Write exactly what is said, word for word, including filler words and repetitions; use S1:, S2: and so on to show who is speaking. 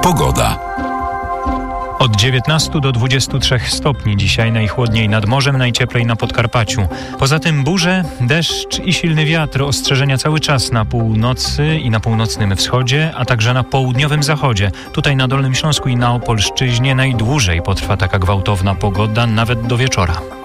S1: Pogoda.
S2: Od dziewiętnastu do dwudziestu trzech stopni dzisiaj, najchłodniej nad morzem, najcieplej na Podkarpaciu. Poza tym burze, deszcz i silny wiatr, ostrzeżenia cały czas na północy i na północnym wschodzie, a także na południowym zachodzie. Tutaj na Dolnym Śląsku i na Opolszczyźnie najdłużej potrwa taka gwałtowna pogoda, nawet do wieczora.